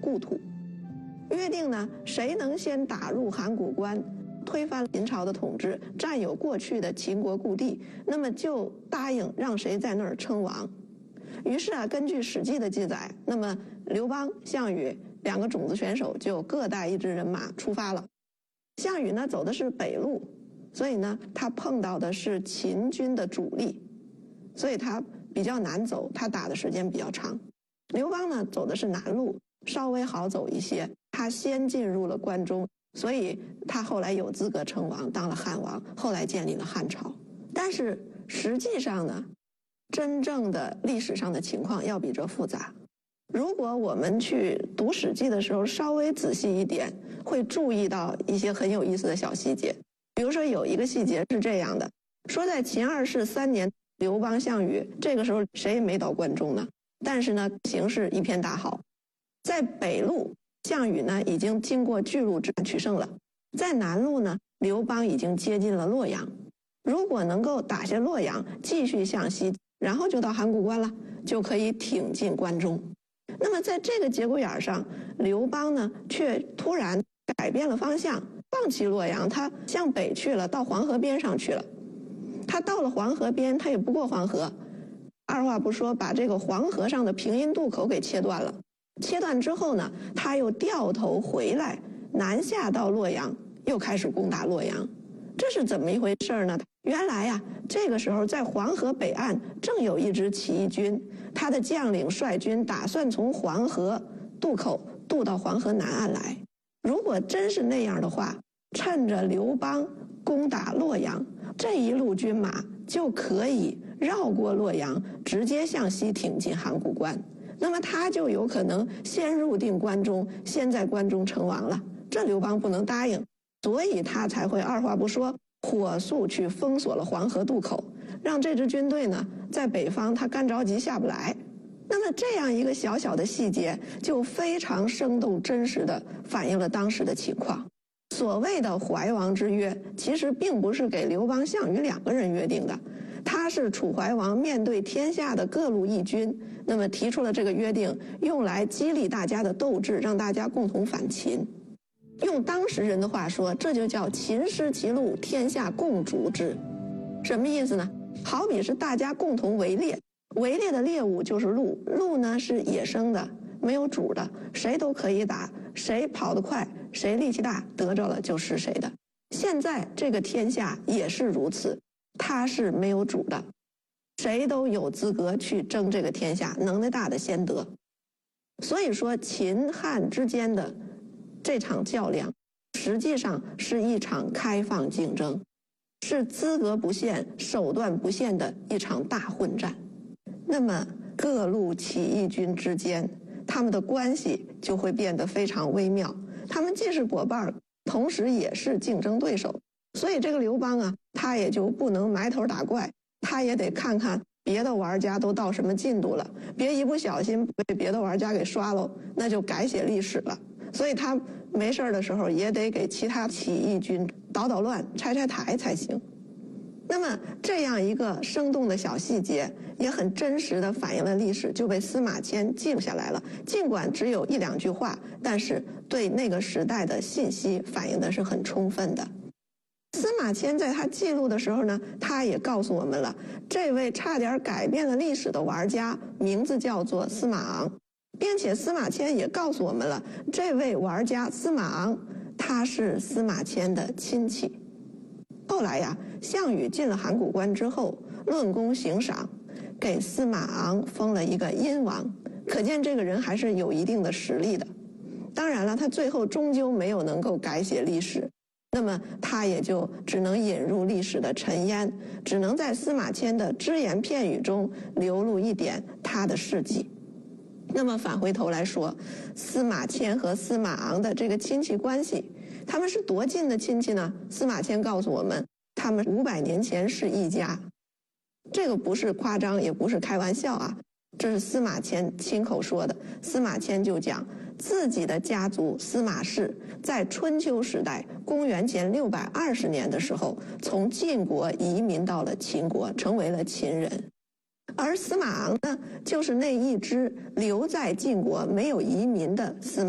故土。约定呢，谁能先打入函谷关，推翻秦朝的统治，占有过去的秦国故地，那么就答应让谁在那儿称王。于是啊，根据《史记》的记载，那么刘邦、项羽2个种子选手就各带一支人马出发了。项羽呢走的是北路，所以呢他碰到的是秦军的主力，所以他比较难走，他打的时间比较长。刘邦呢走的是南路，稍微好走一些，他先进入了关中，所以他后来有资格称王，当了汉王，后来建立了汉朝。但是实际上呢，真正的历史上的情况要比这复杂。如果我们去读《史记》的时候稍微仔细一点，会注意到一些很有意思的小细节。比如说有一个细节是这样的，说在秦2世3年，刘邦、项羽这个时候谁也没到关中呢，但是呢形势一片大好。在北路，项羽呢已经经过巨鹿之战取胜了，在南路呢，刘邦已经接近了洛阳。如果能够打下洛阳，继续向西，然后就到函谷关了，就可以挺进关中。那么在这个节骨眼上，刘邦呢却突然改变了方向，放弃洛阳，他向北去了，到黄河边上去了。他到了黄河边，他也不过黄河，二话不说把这个黄河上的平阴渡口给切断了。切断之后呢，他又掉头回来，南下到洛阳，又开始攻打洛阳。这是怎么一回事呢？原来呀，这个时候在黄河北岸正有一支起义军，他的将领率军打算从黄河渡口渡到黄河南岸来。如果真是那样的话，趁着刘邦攻打洛阳，这一路军马就可以绕过洛阳，直接向西挺进函谷关。那么他就有可能先入定关中，先在关中称王了。这刘邦不能答应，所以他才会二话不说，火速去封锁了黄河渡口，让这支军队呢在北方他干着急下不来。那么这样一个小小的细节，就非常生动真实地反映了当时的情况。所谓的怀王之约，其实并不是给刘邦、项羽2个人约定的，他是楚怀王面对天下的各路义军，那么提出了这个约定，用来激励大家的斗志，让大家共同反秦。用当时人的话说，这就叫秦失其路，天下共逐之。什么意思呢？好比是大家共同围猎，围猎的猎物就是鹿，鹿呢是野生的，没有主的，谁都可以打，谁跑得快，谁力气大，得着了就是谁的。现在这个天下也是如此，它是没有主的，谁都有资格去争这个天下，能耐大的先得。所以说秦汉之间的这场较量，实际上是一场开放竞争，是资格不限、手段不限的一场大混战。那么各路起义军之间，他们的关系就会变得非常微妙，他们既是伙伴，同时也是竞争对手。所以这个刘邦啊，他也就不能埋头打怪，他也得看看别的玩家都到什么进度了，别一不小心被别的玩家给刷了，那就改写历史了。所以他没事的时候也得给其他起义军捣捣乱、拆拆台才行。那么这样一个生动的小细节，也很真实地反映了历史，就被司马迁记录下来了。尽管只有1、2句话，但是对那个时代的信息反映的是很充分的。司马迁在他记录的时候呢，他也告诉我们了，这位差点改变了历史的玩家，名字叫做司马昂。并且司马迁也告诉我们了，这位玩家司马昂，他是司马迁的亲戚。后来呀，项羽进了函谷关之后，论功行赏，给司马昂封了一个殷王，可见这个人还是有一定的实力的。当然了，他最后终究没有能够改写历史，那么他也就只能引入历史的尘烟，只能在司马迁的只言片语中流露一点他的事迹。那么返回头来说，司马迁和司马昂的这个亲戚关系，他们是多近的亲戚呢？司马迁告诉我们，他们500年前是一家。这个不是夸张，也不是开玩笑啊，这是司马迁亲口说的。司马迁就讲，自己的家族司马氏在春秋时代，公元前620年的时候，从晋国移民到了秦国，成为了秦人。而司马昂呢，就是那一支留在晋国没有移民的司马。